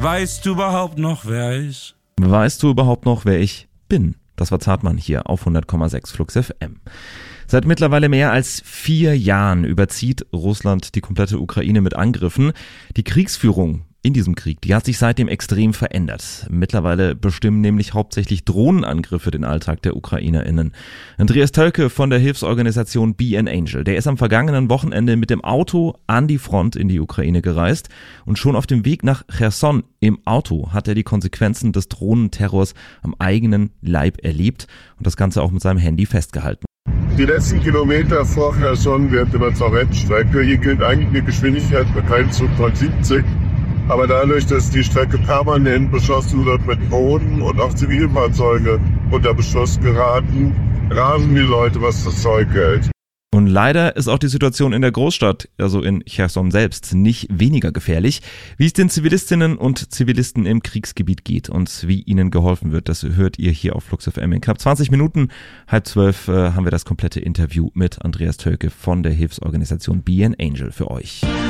Weißt du überhaupt noch, wer ich? Weißt du überhaupt noch, wer ich bin? Das war Zartmann hier auf 100,6 Flux FM. Seit mittlerweile mehr als 4 Jahren überzieht Russland die komplette Ukraine mit Angriffen. Die Kriegsführung in diesem Krieg, die hat sich seitdem extrem verändert. Mittlerweile bestimmen nämlich hauptsächlich Drohnenangriffe den Alltag der UkrainerInnen. Andreas Tölke von der Hilfsorganisation Be an Angel, der ist am vergangenen Wochenende mit dem Auto an die Front in die Ukraine gereist und schon auf dem Weg nach Cherson im Auto hat er die Konsequenzen des Drohnenterrors am eigenen Leib erlebt und das Ganze auch mit seinem Handy festgehalten. Die letzten Kilometer vor Cherson während der Mazoret-Strecke, hier gilt eigentlich eine Geschwindigkeit bei keinem Zug von 70. Aber dadurch, dass die Strecke permanent beschossen wird mit Drohnen und auch Zivilfahrzeuge unter Beschuss geraten, rasen die Leute, was das Zeug hält. Und leider ist auch die Situation in der Großstadt, also in Cherson selbst, nicht weniger gefährlich. Wie es den Zivilistinnen und Zivilisten im Kriegsgebiet geht und wie ihnen geholfen wird, das hört ihr hier auf Flux FM. In knapp 20 Minuten, 11:30, haben wir das komplette Interview mit Andreas Tölke von der Hilfsorganisation Be an Angel für euch.